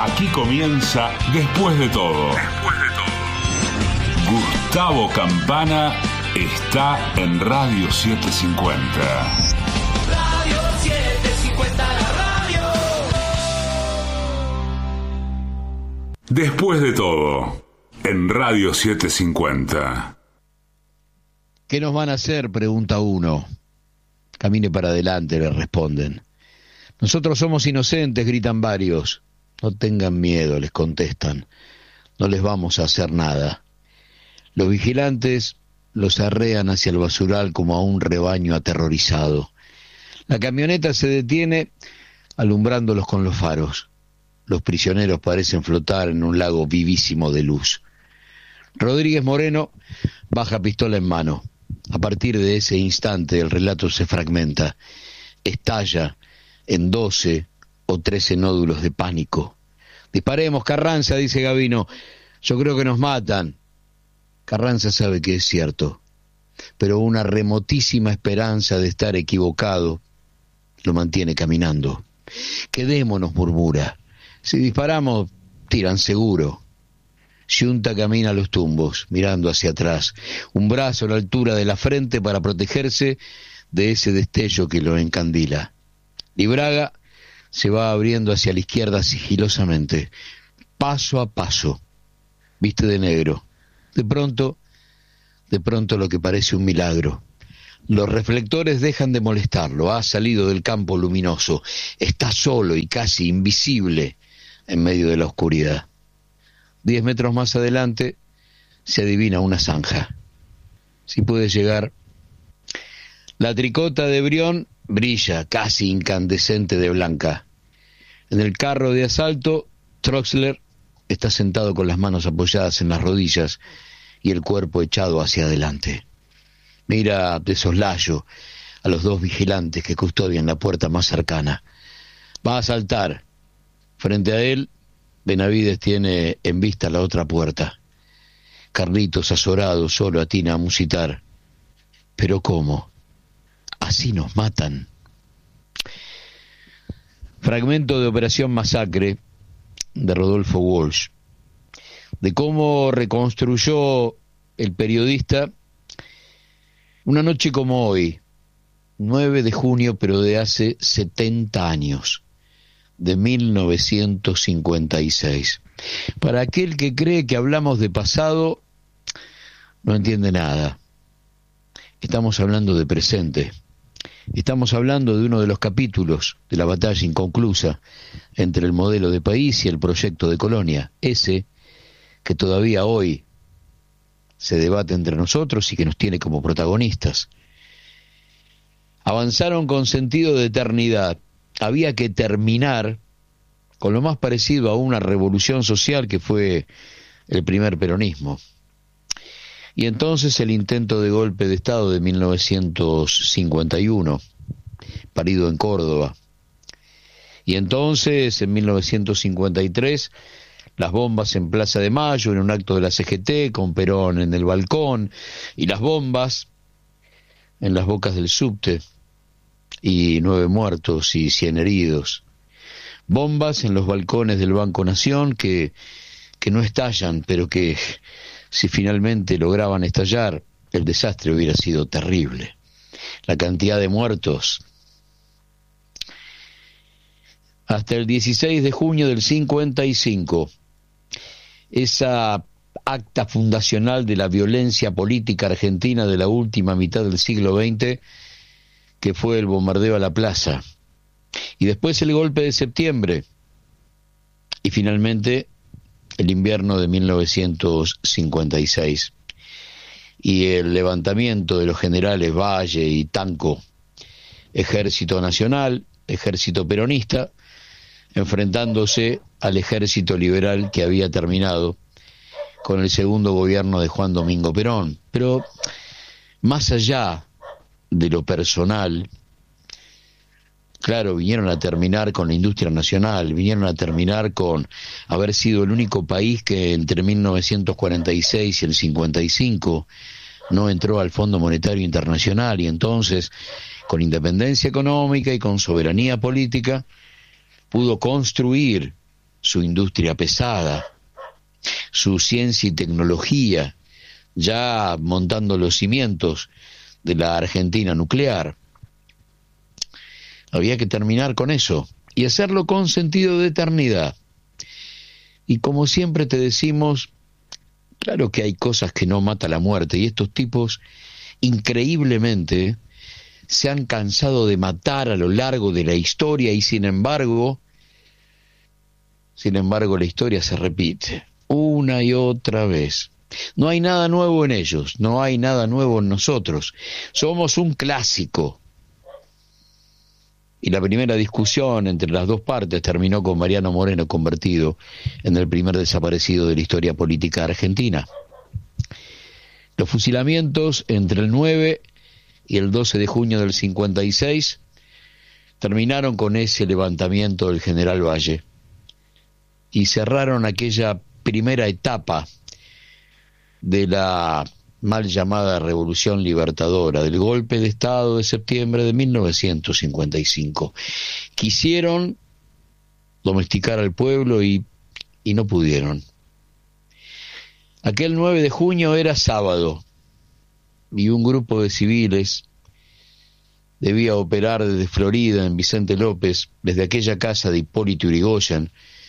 Aquí comienza Después de todo. Después de todo. Gustavo Campana está en Radio 750. Radio 750, la radio. Después de todo, en Radio 750. ¿Qué nos van a hacer?, pregunta uno. Camine para adelante, le responden. Nosotros somos inocentes, gritan varios. No tengan miedo, les contestan. No les vamos a hacer nada. Los vigilantes los arrean hacia el basural como a un rebaño aterrorizado. La camioneta se detiene, alumbrándolos con los faros. Los prisioneros parecen flotar en un lago vivísimo de luz. Rodríguez Moreno baja pistola en mano. A partir de ese instante el relato se fragmenta, estalla en 12 o 13 nódulos de pánico. Disparemos, Carranza, dice Gavino. Yo creo que nos matan. Carranza sabe que es cierto, pero una remotísima esperanza de estar equivocado lo mantiene caminando. Quedémonos, murmura. Si disparamos, tiran seguro. Yunta camina a los tumbos, mirando hacia atrás, un brazo a la altura de la frente para protegerse de ese destello que lo encandila. Libraga se va abriendo hacia la izquierda sigilosamente, paso a paso, viste de negro. De pronto lo que parece un milagro. Los reflectores dejan de molestarlo, ha salido del campo luminoso, está solo y casi invisible en medio de la oscuridad. 10 metros más adelante se adivina una zanja. Si puede llegar. La tricota de Brión brilla, casi incandescente de blanca. En el carro de asalto, Troxler está sentado con las manos apoyadas en las rodillas y el cuerpo echado hacia adelante. Mira de soslayo a los dos vigilantes que custodian la puerta más cercana. Va a saltar. Frente a él, Benavides tiene en vista la otra puerta. Carlitos, azorado, solo atina a musitar. ¿Pero cómo? Así nos matan. Fragmento de Operación Masacre, de Rodolfo Walsh. De cómo reconstruyó el periodista una noche como hoy, 9 de junio, pero de hace 70 años. De 1956. Para aquel que cree que hablamos de pasado, no entiende nada. Estamos hablando de presente. Estamos hablando de uno de los capítulos de la batalla inconclusa entre el modelo de país y el proyecto de colonia, ese que todavía hoy se debate entre nosotros y que nos tiene como protagonistas. Avanzaron con sentido de eternidad. Había que terminar con lo más parecido a una revolución social que fue el primer peronismo. Y entonces el intento de golpe de Estado de 1951, parido en Córdoba. Y entonces, en 1953, las bombas en Plaza de Mayo, en un acto de la CGT, con Perón en el balcón, y las bombas en las bocas del subte, y 9 muertos y 100 heridos. Bombas en los balcones del Banco Nación que no estallan, pero que si finalmente lograban estallar, el desastre hubiera sido terrible. La cantidad de muertos. Hasta el 16 de junio del 55, esa acta fundacional de la violencia política argentina de la última mitad del siglo XX, que fue el bombardeo a la plaza, y después el golpe de septiembre, y finalmente el invierno de 1956, y el levantamiento de los generales Valle y Tanco, Ejército Nacional, Ejército Peronista, enfrentándose al Ejército Liberal que había terminado con el segundo gobierno de Juan Domingo Perón. Pero más allá de lo personal, claro, vinieron a terminar con la industria nacional, vinieron a terminar con haber sido el único país que entre 1946 y el 55 no entró al Fondo Monetario Internacional, y entonces, con independencia económica y con soberanía política, pudo construir su industria pesada, su ciencia y tecnología, ya montando los cimientos de la Argentina nuclear. Había que terminar con eso y hacerlo con sentido de eternidad. Y como siempre te decimos, claro que hay cosas que no mata la muerte, y estos tipos increíblemente se han cansado de matar a lo largo de la historia, y sin embargo la historia se repite una y otra vez. No hay nada nuevo en ellos, no hay nada nuevo en nosotros. Somos un clásico. Y la primera discusión entre las dos partes terminó con Mariano Moreno convertido en el primer desaparecido de la historia política argentina. Los fusilamientos entre el 9 y el 12 de junio del 56 terminaron con ese levantamiento del general Valle y cerraron aquella primera etapa de la mal llamada Revolución Libertadora, del golpe de Estado de septiembre de 1955. Quisieron domesticar al pueblo y no pudieron. Aquel 9 de junio era sábado y un grupo de civiles debía operar desde Florida, en Vicente López, desde aquella casa de Hipólito Yrigoyen,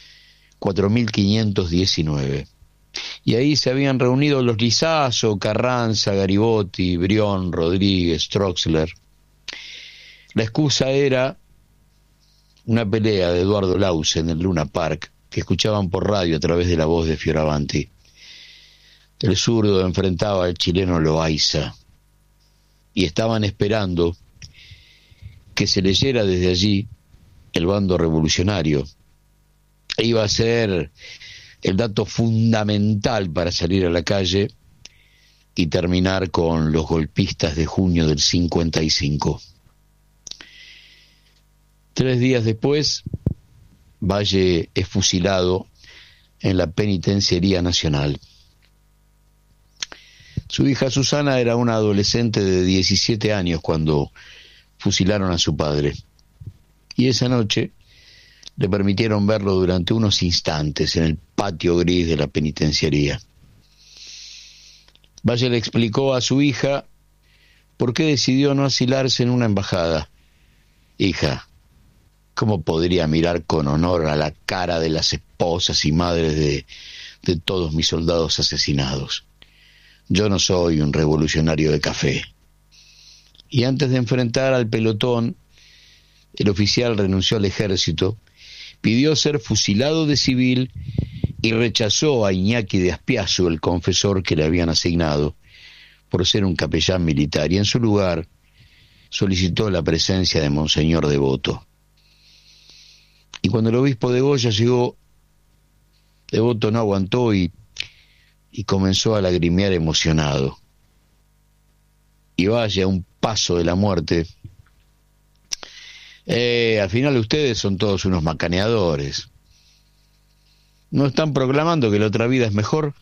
4519. Y ahí se habían reunido los Lizazo, Carranza, Garibotti, Brión, Rodríguez, Troxler. La excusa era una pelea de Eduardo Lause en el Luna Park, que escuchaban por radio a través de la voz de Fioravanti. El zurdo enfrentaba al chileno Loaiza, y estaban esperando que se leyera desde allí el bando revolucionario. E iba a ser el dato fundamental para salir a la calle y terminar con los golpistas de junio del 55. 3 días después, Valle es fusilado en la Penitenciaría Nacional. Su hija Susana era una adolescente de 17 años cuando fusilaron a su padre. Y esa noche le permitieron verlo durante unos instantes en el patio gris de la penitenciaría. Valle le explicó a su hija por qué decidió no asilarse en una embajada. Hija, ¿cómo podría mirar con honor a la cara de las esposas y madres de todos mis soldados asesinados? Yo no soy un revolucionario de café. Y antes de enfrentar al pelotón, el oficial renunció al ejército, pidió ser fusilado de civil y rechazó a Iñaki de Aspiazu, el confesor que le habían asignado, por ser un capellán militar, y en su lugar solicitó la presencia de Monseñor Devoto. Y cuando el obispo de Goya llegó, Devoto no aguantó y comenzó a lagrimear emocionado. Y Valle, a un paso de la muerte: al final ustedes son todos unos macaneadores. ¿No están proclamando que la otra vida es mejor?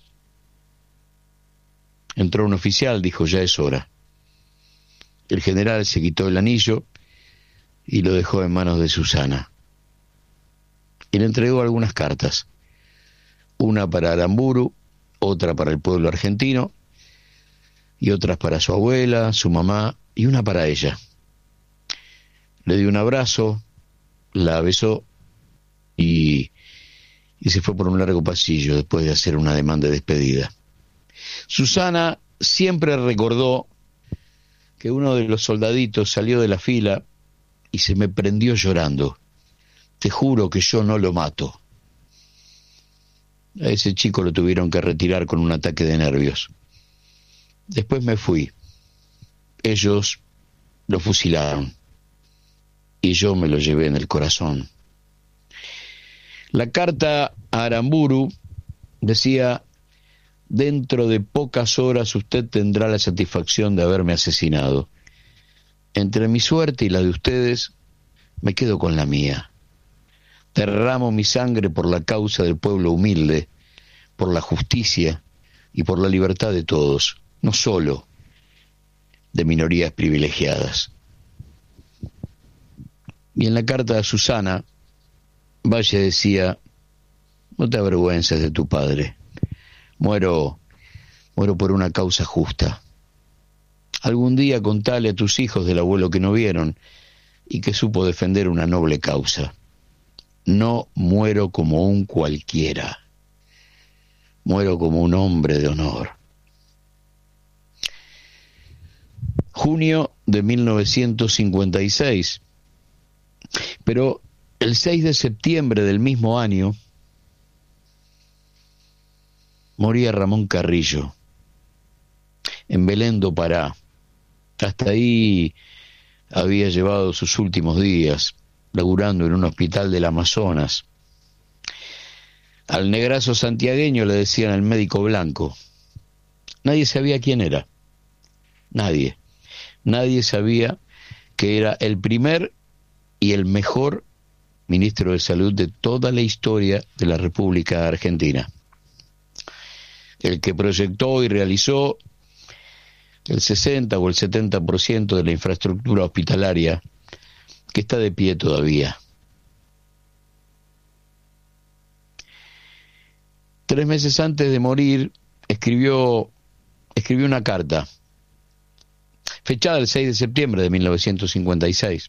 Entró un oficial, dijo: ya es hora. El general se quitó el anillo y lo dejó en manos de Susana. Y le entregó algunas cartas. Una para Aramburu, otra para el pueblo argentino, y otras para su abuela, su mamá, y una para ella. Le dio un abrazo, la besó y se fue por un largo pasillo después de hacer un ademán de despedida. Susana siempre recordó que uno de los soldaditos salió de la fila y se me prendió llorando: te juro que yo no lo mato. A ese chico lo tuvieron que retirar con un ataque de nervios. Después me fui. Ellos lo fusilaron y yo me lo llevé en el corazón. La carta a Aramburu decía: dentro de pocas horas usted tendrá la satisfacción de haberme asesinado. Entre mi suerte y la de ustedes, me quedo con la mía. Derramo mi sangre por la causa del pueblo humilde, por la justicia y por la libertad de todos, no solo de minorías privilegiadas. Y en la carta a Susana, Valle decía: no te avergüences de tu padre. Muero por una causa justa. Algún día contale a tus hijos del abuelo que no vieron y que supo defender una noble causa. No muero como un cualquiera. Muero como un hombre de honor. Junio de 1956. Pero el 6 de septiembre del mismo año moría Ramón Carrillo en Belén do Pará. Hasta ahí había llevado sus últimos días, laburando en un hospital del Amazonas. Al negrazo santiagueño le decían el médico blanco. Nadie sabía quién era. Nadie. Nadie sabía que era el primer y el mejor ministro de Salud de toda la historia de la República Argentina. El que proyectó y realizó el 60 o el 70% de la infraestructura hospitalaria que está de pie todavía. 3 meses antes de morir escribió una carta fechada el 6 de septiembre de 1956.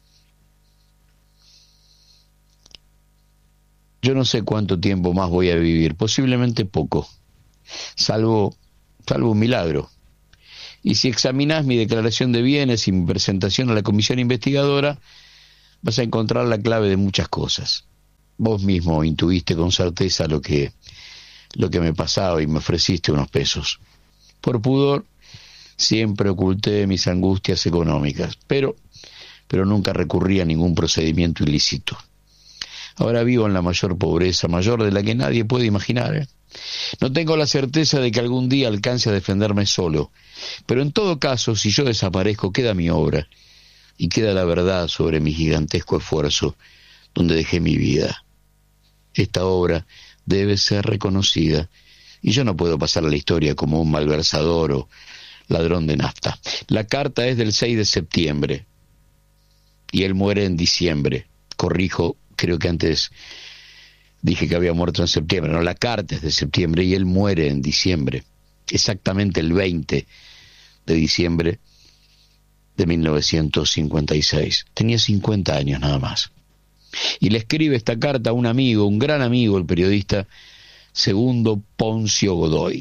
Yo no sé cuánto tiempo más voy a vivir, posiblemente poco, salvo un milagro. Y si examinás mi declaración de bienes y mi presentación a la comisión investigadora, vas a encontrar la clave de muchas cosas. Vos mismo intuiste con certeza lo que me pasaba y me ofreciste unos pesos. Por pudor, siempre oculté mis angustias económicas, pero nunca recurrí a ningún procedimiento ilícito. Ahora vivo en la mayor pobreza, mayor de la que nadie puede imaginar. No tengo la certeza de que algún día alcance a defenderme solo, pero en todo caso, si yo desaparezco, queda mi obra y queda la verdad sobre mi gigantesco esfuerzo donde dejé mi vida. Esta obra debe ser reconocida y yo no puedo pasar a la historia como un malversador o ladrón de nafta. La carta es del 6 de septiembre y él muere en diciembre. Corrijo, creo que antes dije que había muerto en septiembre. No, la carta es de septiembre y él muere en diciembre. Exactamente el 20 de diciembre de 1956. Tenía 50 años nada más. Y le escribe esta carta a un amigo, un gran amigo, el periodista Segundo Poncio Godoy.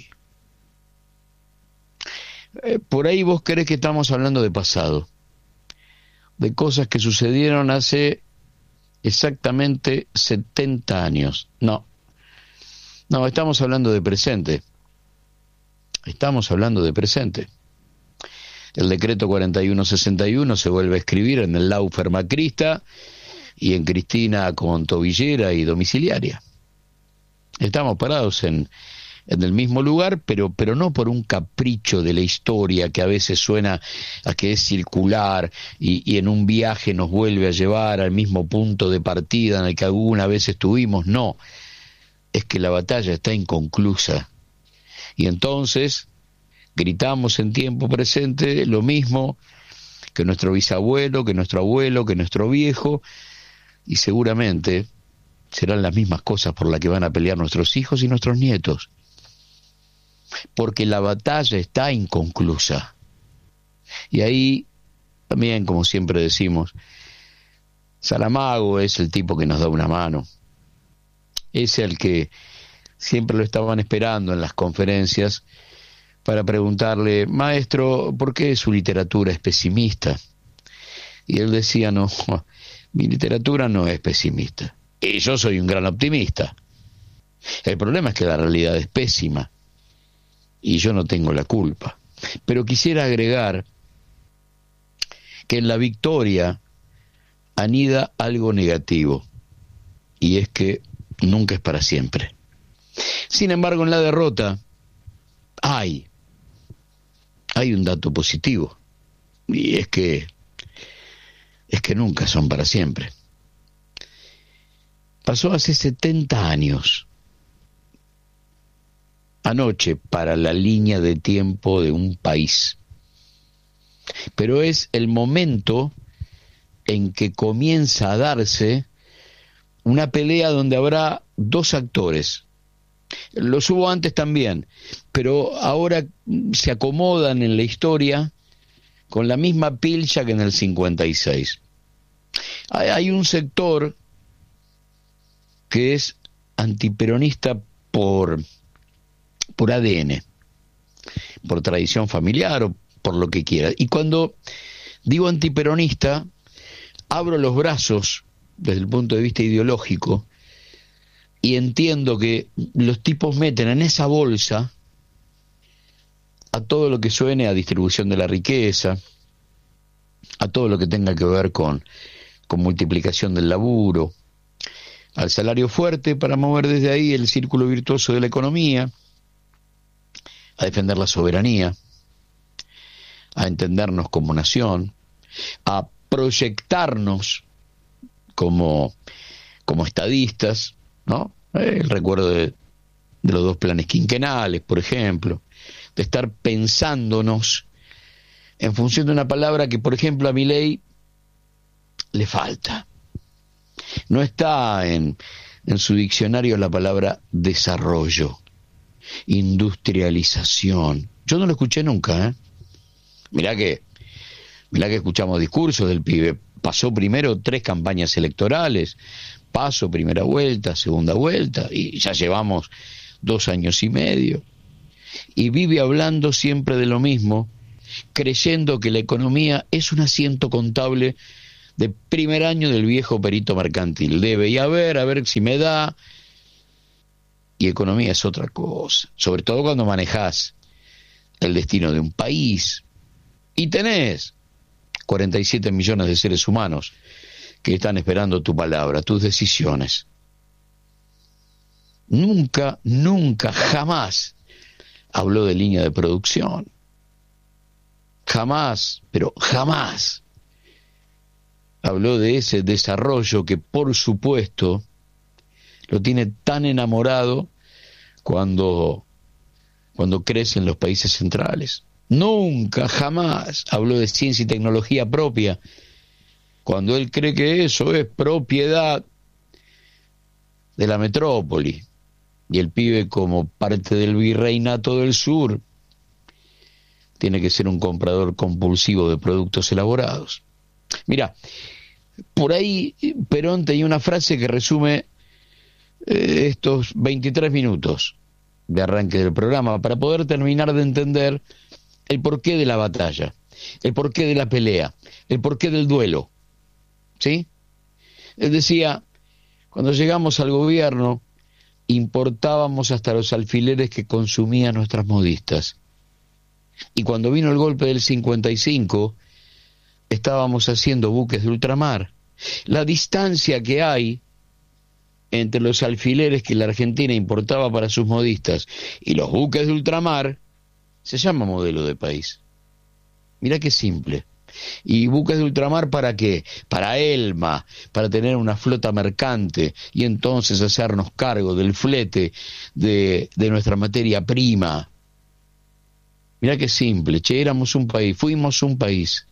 Por ahí vos creés que estamos hablando de pasado, de cosas que sucedieron hace exactamente 70 años. No, estamos hablando de presente. Estamos hablando de presente. El decreto 4161 se vuelve a escribir en el Laufer macrista y en Cristina con tobillera y domiciliaria. Estamos parados en el mismo lugar, pero no por un capricho de la historia que a veces suena a que es circular y en un viaje nos vuelve a llevar al mismo punto de partida en el que alguna vez estuvimos. No, es que la batalla está inconclusa. Y entonces gritamos en tiempo presente lo mismo que nuestro bisabuelo, que nuestro abuelo, que nuestro viejo, y seguramente serán las mismas cosas por las que van a pelear nuestros hijos y nuestros nietos. Porque la batalla está inconclusa. Y ahí, también, como siempre decimos, Saramago es el tipo que nos da una mano. Es el que siempre lo estaban esperando en las conferencias para preguntarle: maestro, ¿por qué su literatura es pesimista? Y él decía: no, mi literatura no es pesimista. Y yo soy un gran optimista. El problema es que la realidad es pésima. Y yo no tengo la culpa. Pero quisiera agregar que en la victoria anida algo negativo, y es que nunca es para siempre. Sin embargo, en la derrota hay un dato positivo, y es que nunca son para siempre. Pasó hace 70 años. Anoche, para la línea de tiempo de un país. Pero es el momento en que comienza a darse una pelea donde habrá dos actores. Los hubo antes también, pero ahora se acomodan en la historia con la misma pilcha que en el 56. Hay un sector que es antiperonista por ADN, por tradición familiar o por lo que quiera. Y cuando digo antiperonista, abro los brazos desde el punto de vista ideológico y entiendo que los tipos meten en esa bolsa a todo lo que suene a distribución de la riqueza, a todo lo que tenga que ver con multiplicación del laburo, al salario fuerte para mover desde ahí el círculo virtuoso de la economía, a defender la soberanía, a entendernos como nación, a proyectarnos como estadistas, ¿no? El recuerdo de los 2 planes quinquenales, por ejemplo, de estar pensándonos en función de una palabra que, por ejemplo, a Milei le falta. No está en su diccionario la palabra desarrollo, industrialización. Yo no lo escuché nunca, ¿eh? Mirá que escuchamos discursos del pibe. Pasó primero 3 campañas electorales, paso, primera vuelta, segunda vuelta, y ya llevamos 2 años y medio. Y vive hablando siempre de lo mismo, creyendo que la economía es un asiento contable de primer año del viejo perito mercantil. Debe y a ver si me da. Y economía es otra cosa, sobre todo cuando manejás el destino de un país y tenés 47 millones de seres humanos que están esperando tu palabra, tus decisiones. Nunca, jamás habló de línea de producción. Jamás, pero jamás habló de ese desarrollo que, por supuesto, lo tiene tan enamorado cuando crece en los países centrales. Nunca, jamás habló de ciencia y tecnología propia, cuando él cree que eso es propiedad de la metrópoli. Y el pibe, como parte del virreinato del sur, tiene que ser un comprador compulsivo de productos elaborados. Mira, por ahí Perón tenía una frase que resume estos 23 minutos de arranque del programa para poder terminar de entender el porqué de la batalla, el porqué de la pelea, el porqué del duelo, ¿sí? Él decía, cuando llegamos al gobierno, importábamos hasta los alfileres que consumían nuestras modistas. Y cuando vino el golpe del 55, estábamos haciendo buques de ultramar. La distancia que hay entre los alfileres que la Argentina importaba para sus modistas y los buques de ultramar se llama modelo de país. Mirá qué simple. ¿Y buques de ultramar para qué? Para Elma, para tener una flota mercante y entonces hacernos cargo del flete de nuestra materia prima. Mirá qué simple. Che, éramos un país, fuimos un país.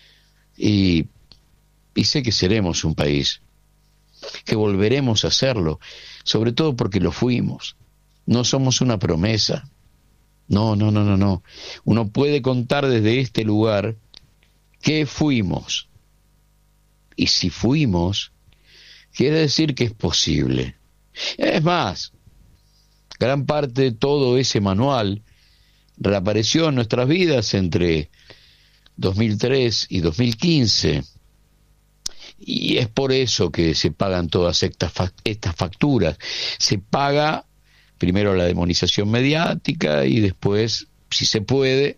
Y sé que seremos un país, que volveremos a serlo, sobre todo porque lo fuimos. No somos una promesa. No. Uno puede contar desde este lugar que fuimos. Y si fuimos, quiere decir que es posible. Es más, gran parte de todo ese manual reapareció en nuestras vidas entre 2003 y 2015. Y es por eso que se pagan todas estas facturas. Se paga primero la demonización mediática y después, si se puede,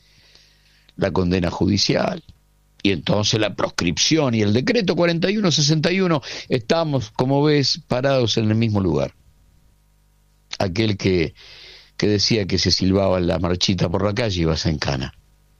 la condena judicial. Y entonces la proscripción y el decreto 4161, estamos, como ves, parados en el mismo lugar. Aquel que decía que se silbaba la marchita por la calle y vas en cana.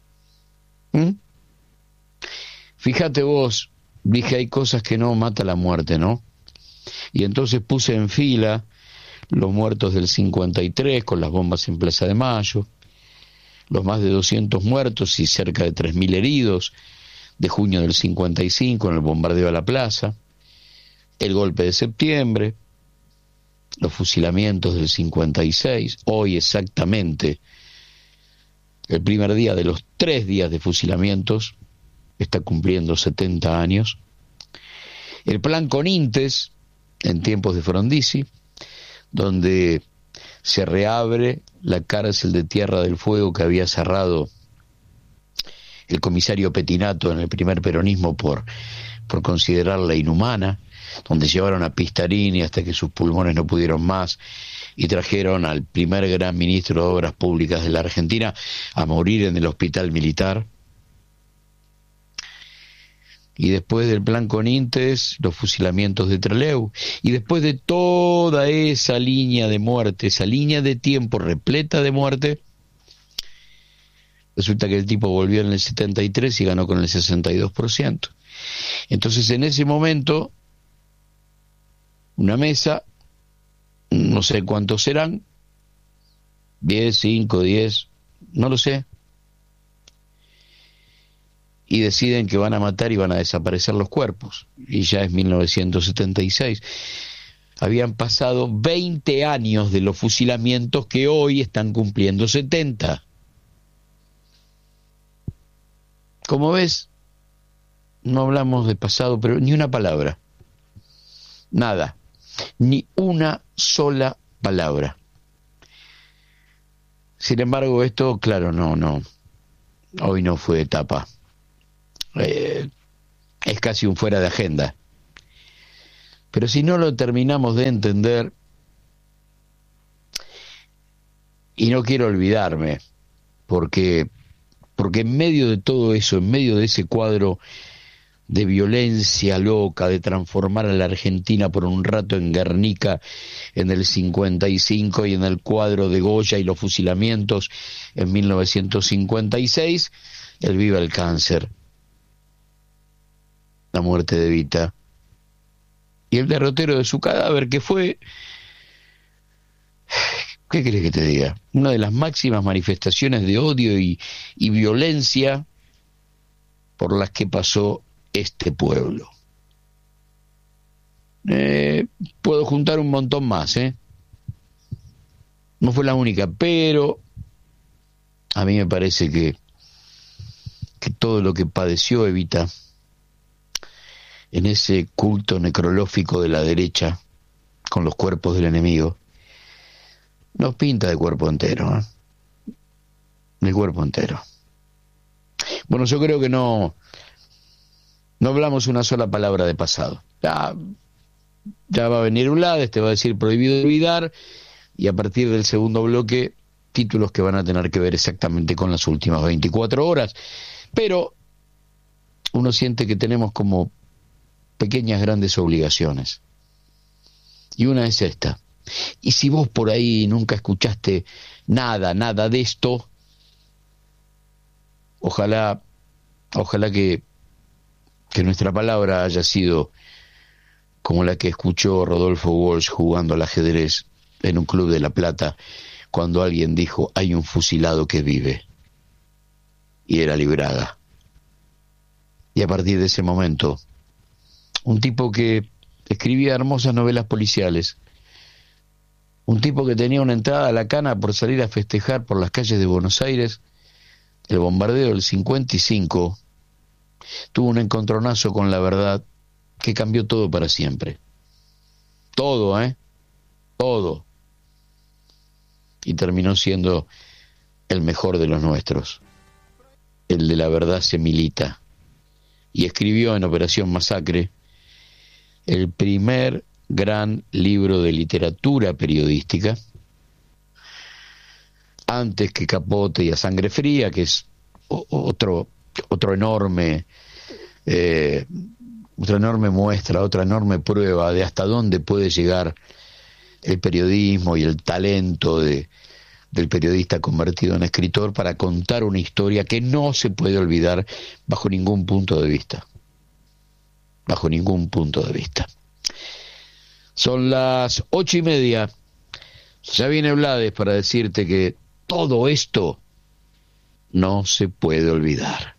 Fíjate vos, dije, hay cosas que no mata la muerte, ¿no? Y entonces puse en fila los muertos del 53 con las bombas en Plaza de Mayo, los más de 200 muertos y cerca de 3.000 heridos de junio del 55 en el bombardeo a la plaza, el golpe de septiembre, los fusilamientos del 56, hoy exactamente, el primer día de los 3 días de fusilamientos, está cumpliendo 70 años. El plan Conintes, en tiempos de Frondizi, donde se reabre la cárcel de Tierra del Fuego que había cerrado el comisario Petinato en el primer peronismo por considerarla inhumana, donde llevaron a Pistarini hasta que sus pulmones no pudieron más y trajeron al primer gran ministro de Obras Públicas de la Argentina a morir en el hospital militar. Y después del plan Conintes, los fusilamientos de Trelew, y después de toda esa línea de muerte, esa línea de tiempo repleta de muerte, resulta que el tipo volvió en el 73 y ganó con el 62%. Entonces, en ese momento, una mesa, no sé cuántos serán, 10, 5, 10, no lo sé, y deciden que van a matar y van a desaparecer los cuerpos, y ya es 1976. Habían pasado 20 años de los fusilamientos que hoy están cumpliendo 70. Como ves, no hablamos de pasado, pero ni una palabra, nada, ni una sola palabra. Sin embargo, esto, claro, no, hoy no fue etapa. Es casi un fuera de agenda. Pero si no lo terminamos de entender, y no quiero olvidarme, porque en medio de todo eso, en medio de ese cuadro de violencia loca, de transformar a la Argentina por un rato en Guernica en el 55 y en el cuadro de Goya y los fusilamientos en 1956, el Viva el Cáncer, la muerte de Evita y el derrotero de su cadáver, que fue, ¿qué querés que te diga?, una de las máximas manifestaciones de odio y violencia por las que pasó este pueblo. Puedo juntar un montón más, no fue la única, pero a mí me parece que todo lo que padeció Evita en ese culto necrológico de la derecha con los cuerpos del enemigo nos pinta de cuerpo entero, de cuerpo entero. Bueno, yo creo que no hablamos una sola palabra de pasado. Ya va a venir Vlades, te va a decir prohibido olvidar, y a partir del segundo bloque, títulos que van a tener que ver exactamente con las últimas 24 horas. Pero uno siente que tenemos como pequeñas grandes obligaciones. Y una es esta. Y si vos por ahí nunca escuchaste nada de esto, ojalá que nuestra palabra haya sido como la que escuchó Rodolfo Walsh jugando al ajedrez en un club de La Plata, cuando alguien dijo: hay un fusilado que vive, y era Libraga. Y a partir de ese momento, un tipo que escribía hermosas novelas policiales, un tipo que tenía una entrada a la cana por salir a festejar por las calles de Buenos Aires el bombardeo del 55, tuvo un encontronazo con la verdad que cambió todo para siempre. Todo, todo. Y terminó siendo el mejor de los nuestros. El de la verdad se milita. Y escribió en Operación Masacre el primer gran libro de literatura periodística, antes que Capote y A Sangre Fría, que es otro enorme otra enorme muestra, otra enorme prueba de hasta dónde puede llegar el periodismo y el talento del periodista convertido en escritor para contar una historia que no se puede olvidar bajo ningún punto de vista. Bajo ningún punto de vista. Son las 8:30. Ya viene Vlades para decirte que todo esto no se puede olvidar.